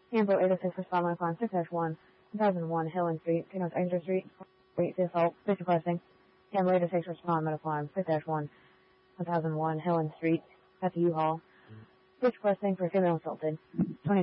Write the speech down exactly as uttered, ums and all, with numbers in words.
Amber eight oh six for Spotlight Farm, six dash one, one thousand one, Helen Street, King North Exeter Street, Street, the assault, fish requesting. Amber eight oh six for Spotlight Meadow Farm, six dash one, one thousand one, Helen Street, at the U-Haul. Fish requesting for female assaulted. twenty